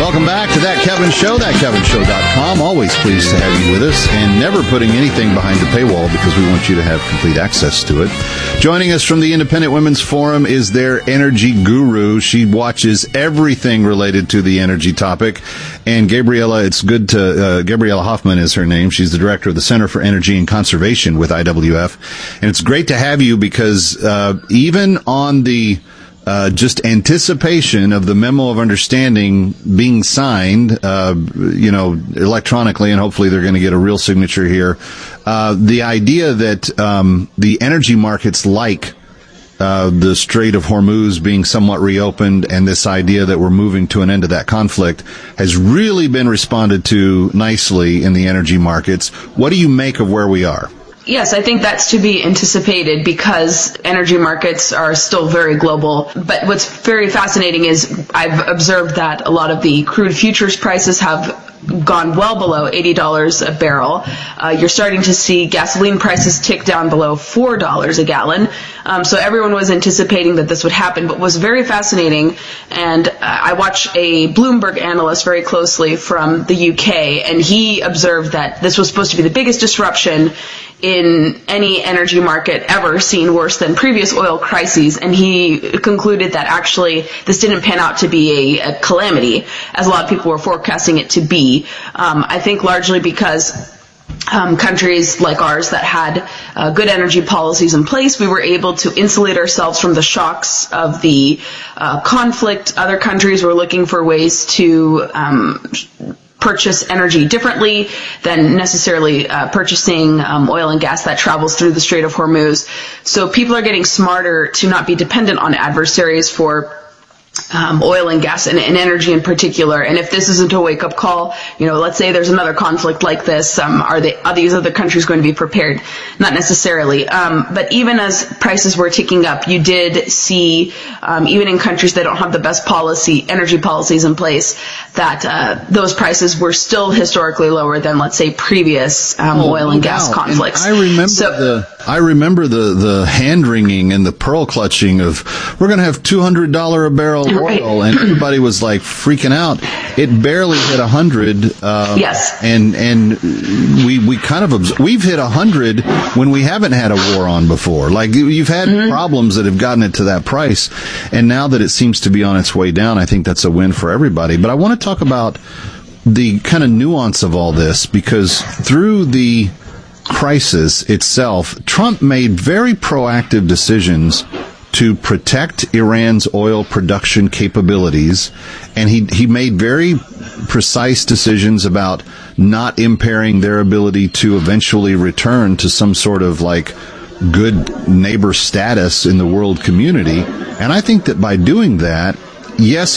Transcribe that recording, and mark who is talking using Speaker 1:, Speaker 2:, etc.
Speaker 1: Welcome back to That Kevin Show, thatkevinshow.com. Always pleased to have you with us, and never putting anything behind the paywall because we want you to have complete access to it. Joining us from the Independent Women's Forum is their energy guru. She watches everything related to the energy topic. And Gabriella, Gabriella Hoffman is her name. She's the director of the Center for Energy and Conservation with IWF. And it's great to have you because even on the just anticipation of the memo of understanding being signed, electronically, and hopefully they're going to get a real signature here. The idea that the energy markets like the Strait of Hormuz being somewhat reopened, and this idea that we're moving to an end to that conflict has really been responded to nicely in the energy markets. What do you make of where we are?
Speaker 2: Yes, I think that's to be anticipated because energy markets are still very global. But what's very fascinating is I've observed that a lot of the crude futures prices have gone well below $80 a barrel. You're starting to see gasoline prices tick down below $4 a gallon. So everyone was anticipating that this would happen. But what's very fascinating, and I watch a Bloomberg analyst very closely from the UK, and he observed that this was supposed to be the biggest disruption in any energy market ever, seen worse than previous oil crises, and he concluded that actually this didn't pan out to be a calamity, as a lot of people were forecasting it to be. I think largely because countries like ours that had good energy policies in place, we were able to insulate ourselves from the shocks of the conflict. Other countries were looking for ways to purchase energy differently than necessarily purchasing oil and gas that travels through the Strait of Hormuz. So people are getting smarter to not be dependent on adversaries for oil and gas and energy in particular. And if this isn't a wake-up call, let's say there's another conflict like this, are these other countries going to be prepared? Not necessarily. But even as prices were ticking up, you did see, even in countries that don't have the best energy policies in place, that those prices were still historically lower than, let's say, previous oil and gas conflicts.
Speaker 1: And I remember the hand-wringing and the pearl clutching of, we're going to have $200 a barrel oil, and everybody was like freaking out. It barely hit 100.
Speaker 2: Yes.
Speaker 1: And we've hit 100 when we haven't had a war on before. Like, you've had problems that have gotten it to that price, and now that it seems to be on its way down, I think that's a win for everybody. But I want to talk about the kind of nuance of all this, because through the crisis itself, Trump made very proactive decisions to protect Iran's oil production capabilities, and he made very precise decisions about not impairing their ability to eventually return to some sort of good neighbor status in the world community. And I think that by doing that, yes,